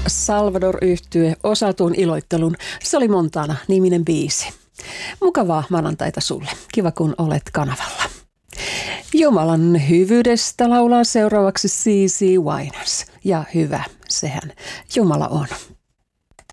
Salvador-yhtye osatun iloittelun Se oli Montana-niminen biisi. Mukavaa maanantaita sulle. Kiva kun olet kanavalla. Jumalan hyvyydestä laulaa seuraavaksi C.C. Winans. Ja hyvä, sehän Jumala on.